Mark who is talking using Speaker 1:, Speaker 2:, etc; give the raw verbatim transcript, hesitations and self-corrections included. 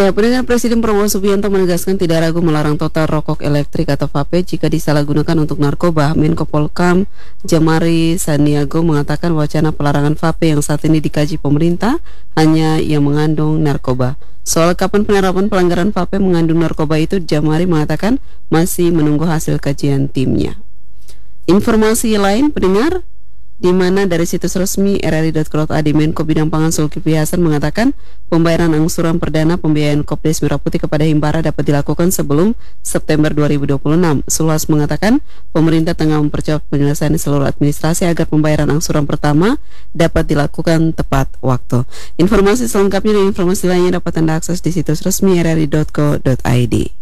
Speaker 1: Ya, pendengar, Presiden Prabowo Subianto menegaskan tidak ragu melarang total rokok elektrik atau vape jika disalahgunakan untuk narkoba. Menko Polhukam Djamari Sandiago mengatakan wacana pelarangan vape yang saat ini dikaji pemerintah hanya yang mengandung narkoba. Soal kapan penerapan pelanggaran vape mengandung narkoba itu, Djamari mengatakan masih menunggu hasil kajian timnya. Informasi lain, pendengar, di mana dari situs resmi r r i dot co dot a d Menko Bidang Pangan Zulkifli Hasan mengatakan pembayaran angsuran perdana pembiayaan Kopdes Merah Putih kepada Himbara dapat dilakukan sebelum September dua ribu dua puluh enam. Sulhas mengatakan pemerintah tengah mempercepat penyelesaian seluruh administrasi agar pembayaran angsuran pertama dapat dilakukan tepat waktu. Informasi selengkapnya dan informasi lainnya dapat Anda akses di situs resmi r r i dot co dot i d.